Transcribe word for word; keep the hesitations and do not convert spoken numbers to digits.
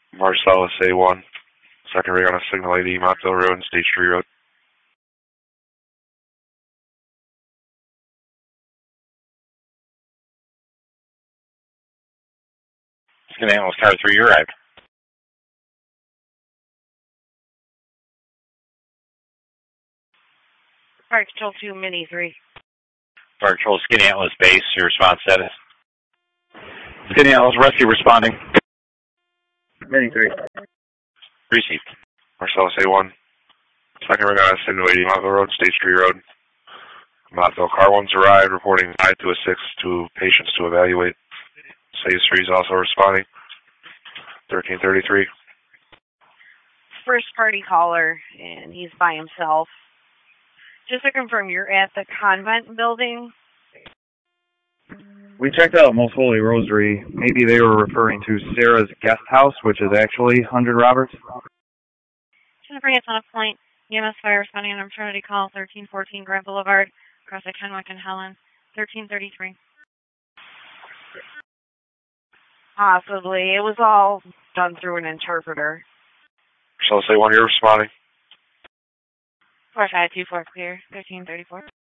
Marcellus A one. Second ring on a signal A D, Montville Road and State Street Road. Skin Analyst Car three, you arrived. Fire Control two, Mini three. Fire Control Skin Analyst Base, your response status. Skin Analyst Rescue responding. Mini three. Received. Marcellus A one. Second ring on a signal A D, Montville Road, State Street Road. Montville Car one's arrived, reporting nine to a six to patients to evaluate. Sage three is also responding. thirteen thirty-three. First party caller, and he's by himself. Just to confirm, you're at the convent building? We checked out Most Holy Rosary. Maybe they were referring to Sarah's guest house, which is actually one hundred Roberts. Jennifer, it's on a point. E M S fire responding on a maternity call, thirteen fourteen Grant Boulevard, across the Kennewick and Helen, thirteen thirty-three. Possibly. It was all done through an interpreter. Marcellus A one, you're responding. four five two four clear, thirteen thirty-four.